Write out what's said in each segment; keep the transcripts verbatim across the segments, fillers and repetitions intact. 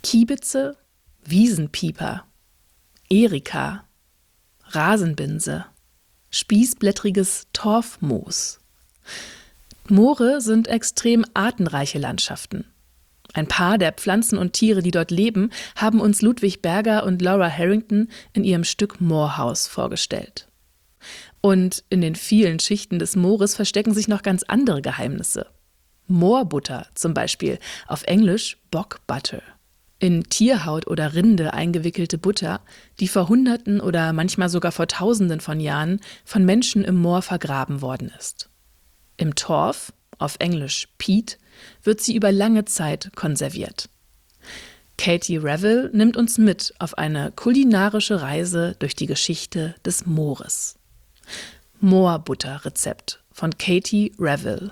Kiebitze, Wiesenpieper, Erika, Rasenbinse, spießblättriges Torfmoos. Moore sind extrem artenreiche Landschaften. Ein paar der Pflanzen und Tiere, die dort leben, haben uns Ludwig Berger und Laura Harrington in ihrem Stück Moorhouse vorgestellt. Und in den vielen Schichten des Moores verstecken sich noch ganz andere Geheimnisse. Moorbutter zum Beispiel, auf Englisch Bog Butter. In Tierhaut oder Rinde eingewickelte Butter, die vor Hunderten oder manchmal sogar vor Tausenden von Jahren von Menschen im Moor vergraben worden ist. Im Torf, auf Englisch Peat, wird sie über lange Zeit konserviert. Katie Revill nimmt uns mit auf eine kulinarische Reise durch die Geschichte des Moores. Moorbutter-Rezept von Katie Revill.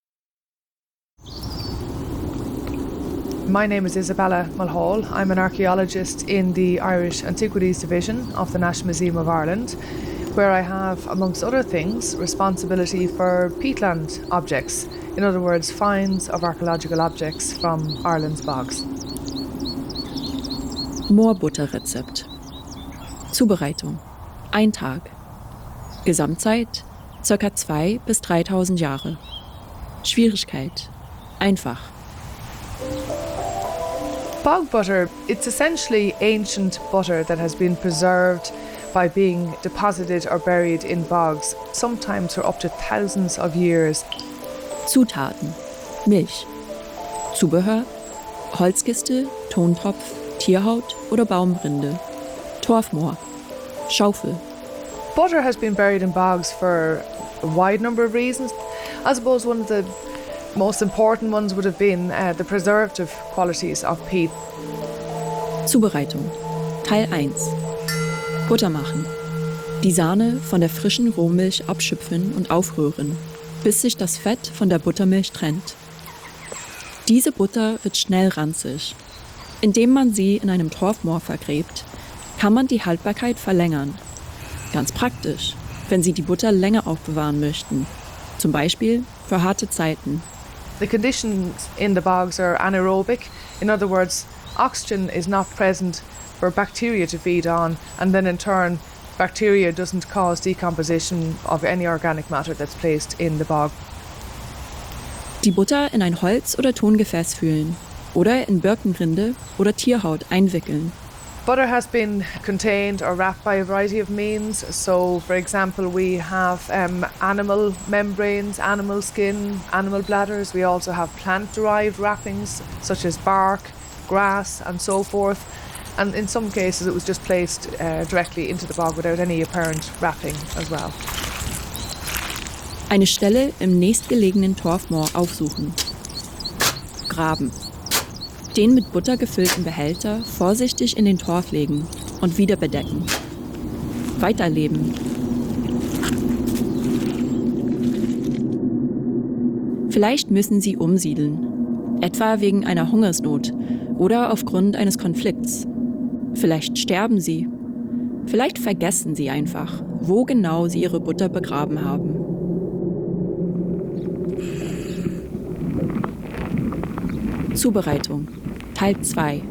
My name is Isabella Mulhall. I'm an archaeologist in the Irish Antiquities Division of the National Museum of Ireland, where I have, amongst other things, responsibility for peatland objects, in other words, finds of archaeological objects from Ireland's bogs. Moorbutterrezept. Zubereitung: ein Tag. Gesamtzeit: ca. zweitausend bis dreitausend Jahre. Schwierigkeit: einfach. Bog butter, it's essentially ancient butter that has been preserved by being deposited or buried in bogs, sometimes for up to thousands of years. Zutaten: Milch. Zubehör: Holzkiste, Tontopf, Tierhaut oder Baumrinde. Torfmoor. Schaufel. Butter has been buried in bogs for a wide number of reasons. I suppose one of the most important ones would have been uh, the preservative qualities of peat. Zubereitung. Teil eins. Butter machen. Die Sahne von der frischen Rohmilch abschöpfen und aufrühren, bis sich das Fett von der Buttermilch trennt. Diese Butter wird schnell ranzig. Indem man sie in einem Torfmoor vergräbt, kann man die Haltbarkeit verlängern. Ganz praktisch, wenn Sie die Butter länger aufbewahren möchten, zum Beispiel für harte Zeiten. The conditions in the bogs are anaerobic. In other words, oxygen is not present for bacteria to feed on, and then in turn, bacteria doesn't cause decomposition of any organic matter that's placed in the bog. Die Butter in ein Holz- oder Tongefäß füllen oder in Birkenrinde oder Tierhaut einwickeln. Butter has been contained or wrapped by a variety of means. So, for example, we have um, animal membranes, animal skin, animal bladders. We also have plant-derived wrappings, such as bark, grass, and so forth. And in some cases, it was just placed uh, directly into the bog without any apparent wrapping as well. Eine Stelle im nächstgelegenen Torfmoor aufsuchen. Graben. Den mit Butter gefüllten Behälter vorsichtig in den Torf legen und wieder bedecken. Weiterleben. Vielleicht müssen Sie umsiedeln, etwa wegen einer Hungersnot oder aufgrund eines Konflikts. Vielleicht sterben Sie. Vielleicht vergessen Sie einfach, wo genau Sie Ihre Butter begraben haben. Zubereitung. Teil zwei.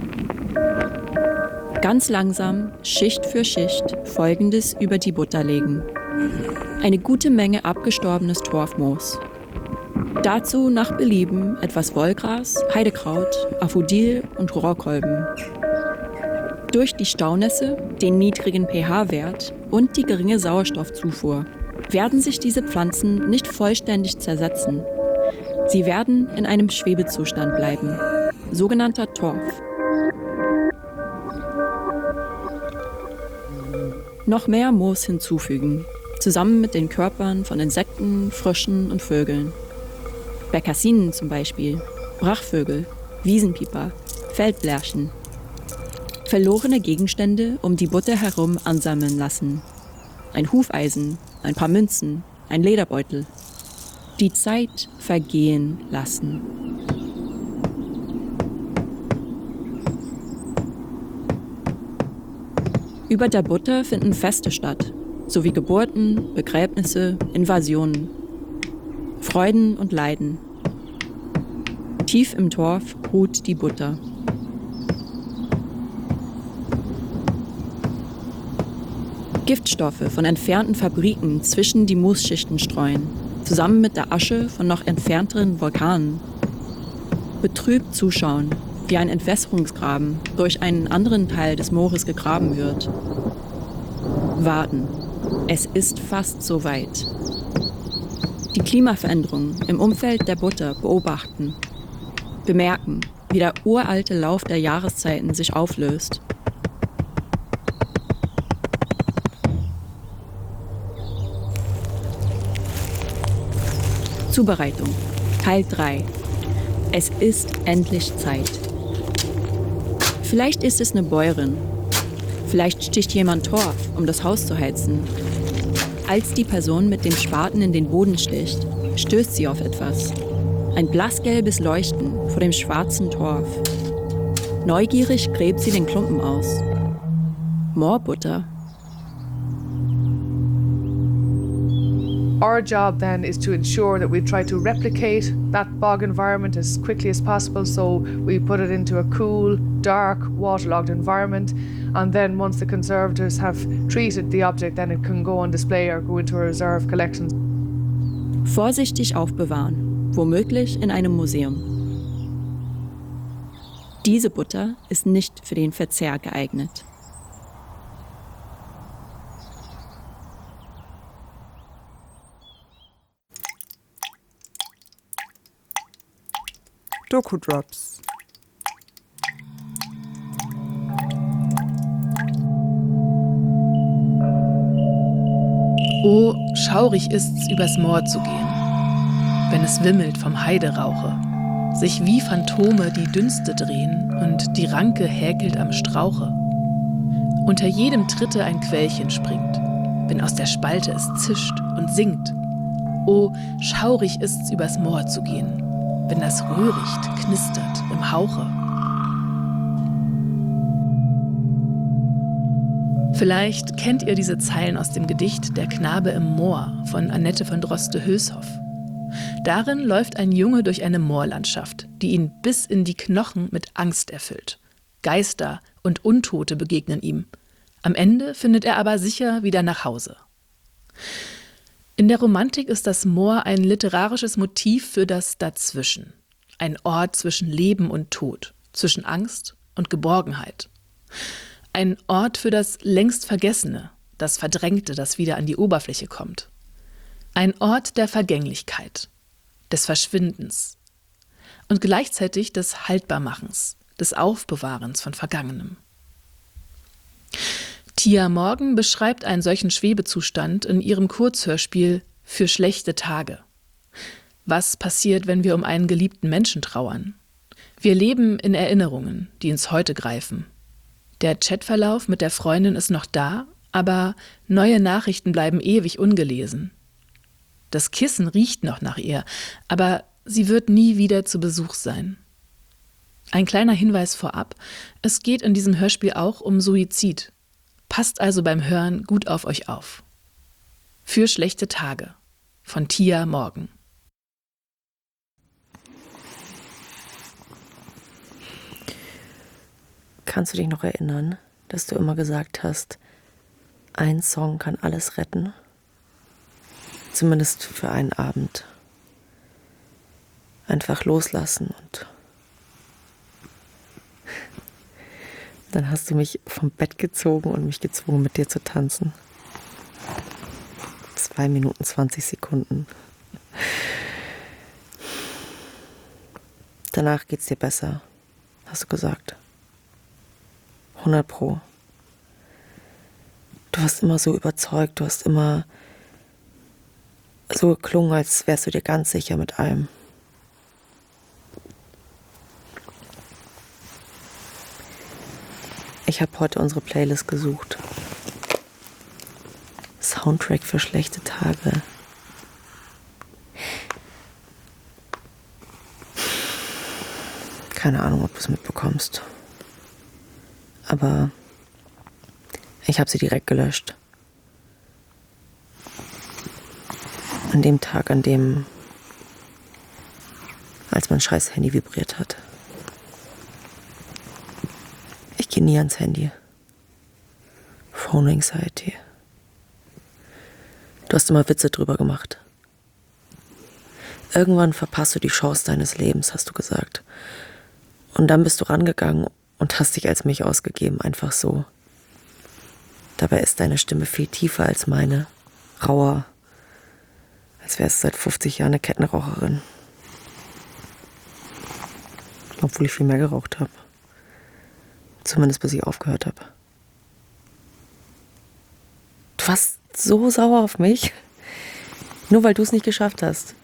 Ganz langsam, Schicht für Schicht, Folgendes über die Butter legen. Eine gute Menge abgestorbenes Torfmoos. Dazu nach Belieben etwas Wollgras, Heidekraut, Aphrodil und Rohrkolben. Durch die Staunässe, den niedrigen pH-Wert und die geringe Sauerstoffzufuhr werden sich diese Pflanzen nicht vollständig zersetzen. Sie werden in einem Schwebezustand bleiben, sogenannter Torf. Noch mehr Moos hinzufügen, zusammen mit den Körpern von Insekten, Fröschen und Vögeln. Bekassinen zum Beispiel, Brachvögel, Wiesenpieper, Feldlerchen. Verlorene Gegenstände um die Butter herum ansammeln lassen. Ein Hufeisen, ein paar Münzen, ein Lederbeutel. Die Zeit vergehen lassen. Über der Butter finden Feste statt, sowie Geburten, Begräbnisse, Invasionen. Freuden und Leiden. Tief im Torf ruht die Butter. Giftstoffe von entfernten Fabriken zwischen die Moosschichten streuen, zusammen mit der Asche von noch entfernteren Vulkanen. Betrübt zuschauen, wie ein Entwässerungsgraben durch einen anderen Teil des Moores gegraben wird. Warten. Es ist fast soweit. Die Klimaveränderungen im Umfeld der Butter beobachten. Bemerken, wie der uralte Lauf der Jahreszeiten sich auflöst. Zubereitung. Teil drei. Es ist endlich Zeit. Vielleicht ist es eine Bäuerin. Vielleicht sticht jemand Torf, um das Haus zu heizen. Als die Person mit dem Spaten in den Boden sticht, stößt sie auf etwas. Ein blassgelbes Leuchten vor dem schwarzen Torf. Neugierig gräbt sie den Klumpen aus. Moorbutter. Our job then is to ensure that we try to replicate that bog environment as quickly as possible. So we put it into a cool, dark, waterlogged environment. And then once the conservators have treated the object, then it can go on display or go into a reserve collection. Vorsichtig aufbewahren, womöglich in einem Museum. Diese Butter ist nicht für den Verzehr geeignet. Doku-Drops. Oh, schaurig ist's, übers Moor zu gehen, wenn es wimmelt vom Heiderauche, sich wie Phantome die Dünste drehen und die Ranke häkelt am Strauche. Unter jedem Tritte ein Quellchen springt, wenn aus der Spalte es zischt und singt. Oh, schaurig ist's, übers Moor zu gehen, wenn das Röhricht knistert im Hauche. Vielleicht kennt ihr diese Zeilen aus dem Gedicht Der Knabe im Moor von Annette von Droste-Hülshoff. Darin läuft ein Junge durch eine Moorlandschaft, die ihn bis in die Knochen mit Angst erfüllt. Geister und Untote begegnen ihm. Am Ende findet er aber sicher wieder nach Hause. In der Romantik ist das Moor ein literarisches Motiv für das Dazwischen. Ein Ort zwischen Leben und Tod, zwischen Angst und Geborgenheit. Ein Ort für das längst Vergessene, das Verdrängte, das wieder an die Oberfläche kommt. Ein Ort der Vergänglichkeit, des Verschwindens und gleichzeitig des Haltbarmachens, des Aufbewahrens von Vergangenem. Tia Morgan beschreibt einen solchen Schwebezustand in ihrem Kurzhörspiel Für schlechte Tage. Was passiert, wenn wir um einen geliebten Menschen trauern? Wir leben in Erinnerungen, die ins Heute greifen. Der Chatverlauf mit der Freundin ist noch da, aber neue Nachrichten bleiben ewig ungelesen. Das Kissen riecht noch nach ihr, aber sie wird nie wieder zu Besuch sein. Ein kleiner Hinweis vorab, es geht in diesem Hörspiel auch um Suizid. Passt also beim Hören gut auf euch auf. Für schlechte Tage von Tia Morgan. Kannst du dich noch erinnern, dass du immer gesagt hast, ein Song kann alles retten? Zumindest für einen Abend. Einfach loslassen und dann hast du mich vom Bett gezogen und mich gezwungen, mit dir zu tanzen. Zwei Minuten, zwanzig Sekunden. Danach geht's dir besser, hast du gesagt. hundert Pro. Du warst immer so überzeugt, du hast immer so geklungen, als wärst du dir ganz sicher mit allem. Ich habe heute unsere Playlist gesucht. Soundtrack für schlechte Tage. Keine Ahnung, ob du es mitbekommst. Aber ich habe sie direkt gelöscht. An dem Tag, an dem, als mein scheiß Handy vibriert hat. Ich gehe nie ans Handy. Phone Anxiety. Du hast immer Witze drüber gemacht. Irgendwann verpasst du die Chance deines Lebens, hast du gesagt. Und dann bist du rangegangen und hast dich als mich ausgegeben, einfach so. Dabei ist deine Stimme viel tiefer als meine, rauer, als wärst du seit fünfzig Jahren eine Kettenraucherin. Obwohl ich viel mehr geraucht habe. Zumindest bis ich aufgehört habe. Du warst so sauer auf mich, nur weil du es nicht geschafft hast.